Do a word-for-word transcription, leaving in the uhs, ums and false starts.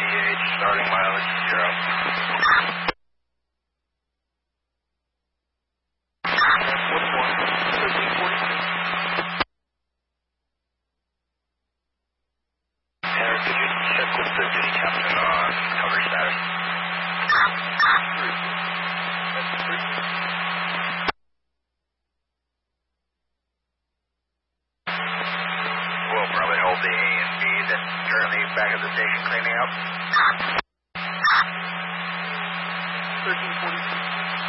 H, starting mileage zero. Tanner, could you check with the duty captain on recovery status? We'll probably hold the A and B that's currently back at the station cleaning up.